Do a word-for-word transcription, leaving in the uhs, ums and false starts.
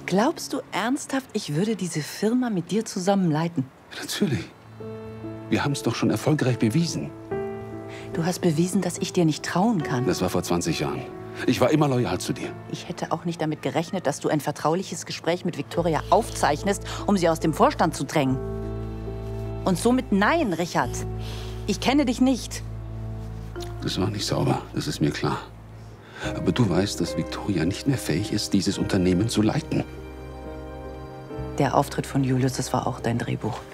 Glaubst du ernsthaft, ich würde diese Firma mit dir zusammen leiten? Natürlich. Wir haben es doch schon erfolgreich bewiesen. Du hast bewiesen, dass ich dir nicht trauen kann. Das war vor zwanzig Jahren. Ich war immer loyal zu dir. Ich hätte auch nicht damit gerechnet, dass du ein vertrauliches Gespräch mit Viktoria aufzeichnest, um sie aus dem Vorstand zu drängen. Und somit nein, Richard. Ich kenne dich nicht. Das war nicht sauber, das ist mir klar. Aber du weißt, dass Viktoria nicht mehr fähig ist, dieses Unternehmen zu leiten. Der Auftritt von Julius, das war auch dein Drehbuch.